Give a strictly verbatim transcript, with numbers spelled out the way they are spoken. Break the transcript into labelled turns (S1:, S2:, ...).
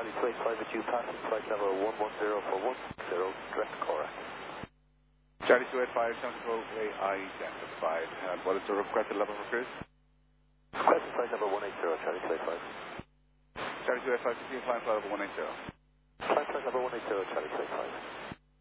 S1: Charlie two eight five, with you passing flight level one one zero for one zero, direct Cora.
S2: Charlie two eight five, Central A I, Delta five. Uh, what is the requested level for cruise?
S1: Requested flight level one eight zero, Charlie two eight five.
S2: Charlie two eight five, continue flying flight level one eight zero.
S1: Flight flight level one eight zero, Charlie two eight five.